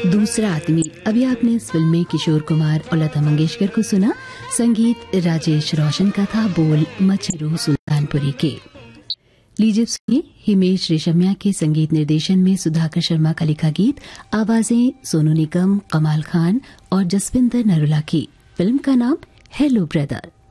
दूसरा आदमी। अभी आपने इस फिल्म में किशोर कुमार और लता मंगेशकर को सुना। संगीत राजेश रोशन का था, बोल मछरू सुल्तानपुरी के। लीजिए सुनिए हिमेश रेशमिया के संगीत निर्देशन में सुधाकर शर्मा का लिखा गीत, आवाजें सोनू निगम, कमाल खान और जसविंदर नरूला की। फिल्म का नाम हेलो ब्रदर।